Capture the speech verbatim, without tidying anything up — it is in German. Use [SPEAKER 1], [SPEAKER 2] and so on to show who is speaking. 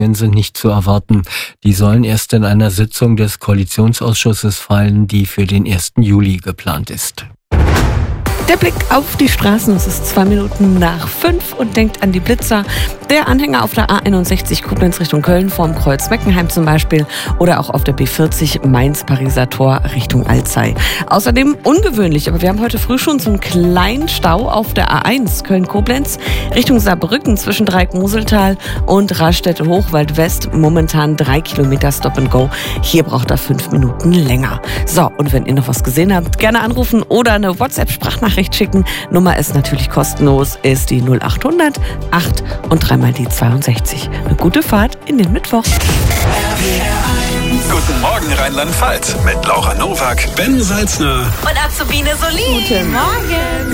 [SPEAKER 1] sind nicht zu erwarten. Die sollen erst in einer Sitzung des Koalitionsausschusses fallen, die für den ersten Juli geplant ist.
[SPEAKER 2] Der Blick auf die Straßen, es ist zwei Minuten nach fünf und denkt an die Blitzer. Der Anhänger auf der A einundsechzig Koblenz Richtung Köln vorm Kreuz Meckenheim zum Beispiel oder auch auf der B vierzig Mainz-Pariser Tor Richtung Alzey. Außerdem ungewöhnlich, aber wir haben heute früh schon so einen kleinen Stau auf der A eins Köln-Koblenz Richtung Saarbrücken zwischen Dreieck-Moseltal und Raststätte-Hochwald West. Momentan drei Kilometer Stop and Go. Hier braucht er fünf Minuten länger. So, und wenn ihr noch was gesehen habt, gerne anrufen oder eine WhatsApp-Sprachnachricht schicken. Nummer ist natürlich kostenlos, ist die null acht hundert acht und dreimal die zweiundsechzig. Eine gute Fahrt in den Mittwoch.
[SPEAKER 3] Guten Morgen Rheinland-Pfalz mit Laura Nowak, Ben Salzner
[SPEAKER 4] und Azubine Solin.
[SPEAKER 2] Guten Morgen.